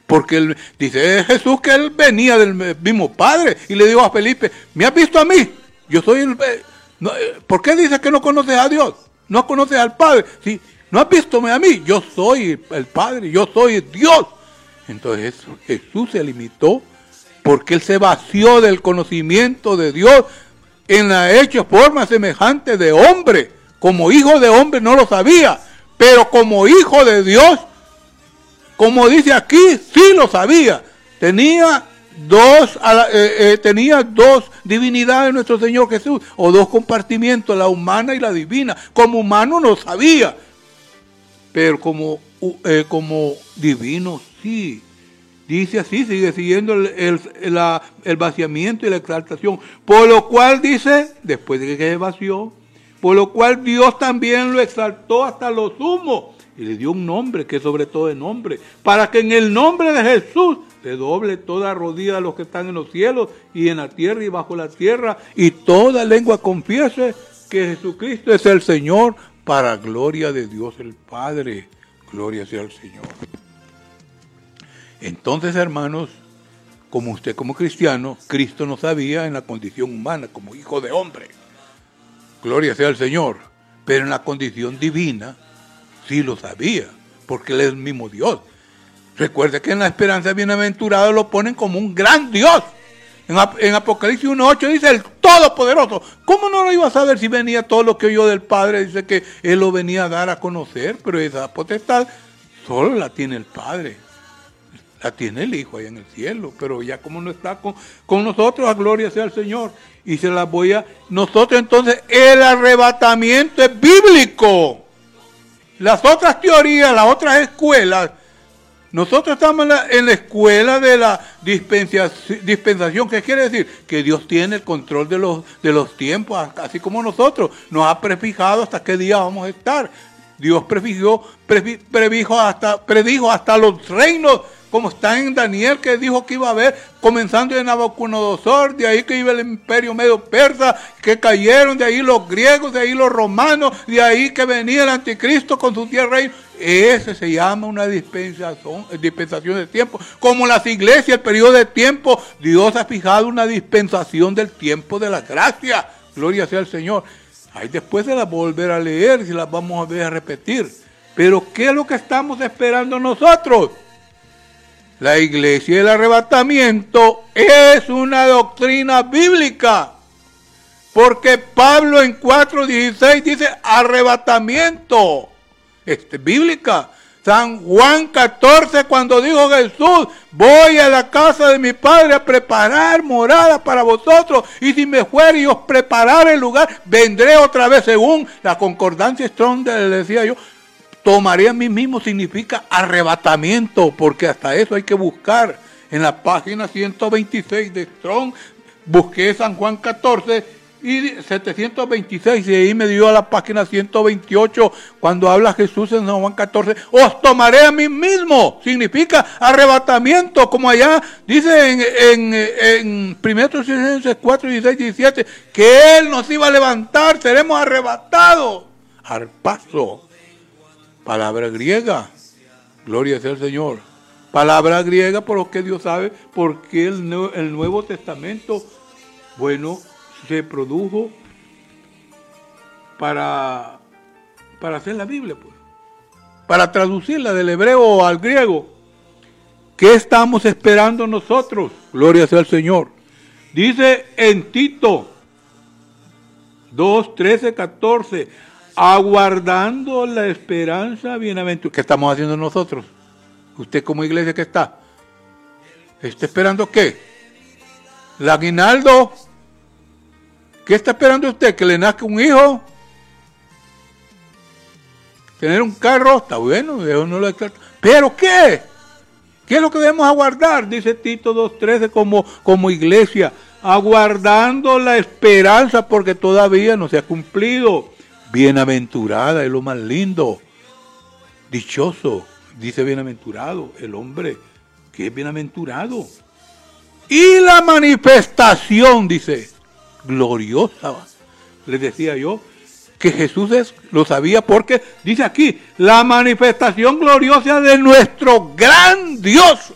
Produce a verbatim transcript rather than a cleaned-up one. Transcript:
Porque él, dice Jesús que él venía del mismo Padre. Y le dijo a Felipe, ¿me has visto a mí? Yo soy el... No, ¿por qué dices que no conoces a Dios? No conoces al Padre. Sí, no has visto a mí. Yo soy el Padre, yo soy Dios. Entonces Jesús se limitó porque él se vació del conocimiento de Dios en la hecha forma semejante de hombre. Como hijo de hombre no lo sabía, pero como hijo de Dios, como dice aquí, sí lo sabía. Tenía dos, eh, eh, tenía dos divinidades nuestro Señor Jesús, o dos compartimientos, la humana y la divina. Como humano no sabía, pero como, eh, como divino sí. Dice así, sigue siguiendo el, el, la, el vaciamiento y la exaltación. Por lo cual dice, después de que se vació, por lo cual Dios también lo exaltó hasta lo sumo. Y le dio un nombre, que es sobre todo el nombre, para que en el nombre de Jesús se doble toda rodilla de los que están en los cielos y en la tierra y bajo la tierra, y toda lengua confiese que Jesucristo es el Señor, para gloria de Dios el Padre. Gloria sea al Señor. Entonces, hermanos, como usted como cristiano, Cristo no sabía en la condición humana, como hijo de hombre. Gloria sea al Señor. Pero en la condición divina, sí lo sabía, porque Él es el mismo Dios. Recuerde que en la esperanza bienaventurada lo ponen como un gran Dios. En, en Apocalipsis uno ocho dice el Todopoderoso. ¿Cómo no lo iba a saber si venía todo lo que oyó del Padre? Dice que Él lo venía a dar a conocer, pero esa potestad solo la tiene el Padre. La tiene el Hijo allá en el cielo, pero ya como no está con, con nosotros, a gloria sea el Señor. Y se las voy a... Nosotros entonces, el arrebatamiento es bíblico. Las otras teorías, las otras escuelas, nosotros estamos en la, en la escuela de la dispensación, dispensación. ¿Qué quiere decir? Que Dios tiene el control de los, de los tiempos, así como nosotros. Nos ha prefijado hasta qué día vamos a estar. Dios prefijó, previ, previjo hasta, predijo hasta los reinos, como está en Daniel, que dijo que iba a haber, comenzando de Nabucodonosor, de ahí que iba el imperio medio persa, que cayeron, de ahí los griegos, de ahí los romanos, de ahí que venía el anticristo con sus diez reinos. Ese se llama una dispensación, dispensación de tiempo. Como las iglesias, el periodo de tiempo, Dios ha fijado una dispensación del tiempo de la gracia. Gloria sea al Señor. Ahí después se las volver a leer, y las vamos a ver a repetir. Pero ¿qué es lo que estamos esperando nosotros? La iglesia y el arrebatamiento es una doctrina bíblica. Porque Pablo en cuatro dieciséis dice arrebatamiento. Este, bíblica. San Juan catorce, cuando dijo Jesús, voy a la casa de mi Padre a preparar morada para vosotros, y si me fuere y os prepararé el lugar, vendré otra vez, según la concordancia Strong, le decía yo, tomaré a mí mismo significa arrebatamiento, porque hasta eso hay que buscar. En la página ciento veintiséis de Strong, busqué San Juan catorce, y setecientos veintiséis, y ahí me dio a la página ciento veintiocho, cuando habla Jesús en San Juan catorce, os tomaré a mí mismo, significa arrebatamiento, como allá dice en, en, en primera Tesalonicenses cuatro, dieciséis, diecisiete, que Él nos iba a levantar, seremos arrebatados, al paso, palabra griega, gloria sea al Señor, palabra griega por lo que Dios sabe, porque el, el Nuevo Testamento, bueno, se produjo para, para hacer la Biblia, pues, para traducirla del hebreo al griego. ¿Qué estamos esperando nosotros? Gloria sea al Señor. Dice en Tito dos, trece, catorce, aguardando la esperanza bienaventurada. ¿Qué estamos haciendo nosotros? ¿Usted como iglesia qué está? ¿Está esperando qué? ¿El aguinaldo? ¿Qué está esperando usted? ¿Que le nazca un hijo? ¿Tener un carro? Está bueno, Dios no lo exalta. ¿Pero qué? ¿Qué es lo que debemos aguardar? Dice Tito dos trece como, como iglesia. Aguardando la esperanza porque todavía no se ha cumplido. Bienaventurada es lo más lindo. Dichoso, dice bienaventurado, el hombre que es bienaventurado. Y la manifestación, dice, gloriosa. Les decía yo que Jesús es, lo sabía porque dice aquí, la manifestación gloriosa de nuestro gran Dios